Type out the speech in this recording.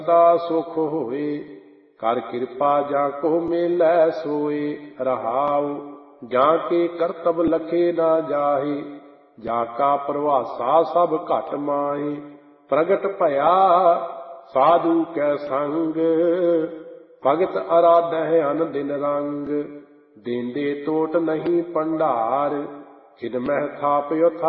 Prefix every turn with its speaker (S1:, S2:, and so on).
S1: ਸਦਾ ਸੁਖ ਹੋਏ। ਕਰ ਕਿਰਪਾ ਜਾਂ ਕੋ ਮੇਲੈ ਸੋਏ। ਰਹਾਉ ਜਾਂ ਕੇ ਕਰਤਬ ਲਖੇ ਨਾ ਜਾਹੇ। ਜਾ ਕਾ ਪ੍ਰਵਾਸਾ ਸਭ ਘਟ ਮਾਹੇ। ਪ੍ਰਗਟ ਭਇਆ ਸਾਧੂ ਕੈ ਸੰਗ। ਭਗਤ ਅਰਾਧਹਿ ਅਨ ਦਿਨ ਰੰਗ। ਦੇਂਦੇ ਟੋਟ ਨਹੀਂ ਭੰਡਾਰ। ਖਿਨ ਮਹਿ ਥਾਪਿਓ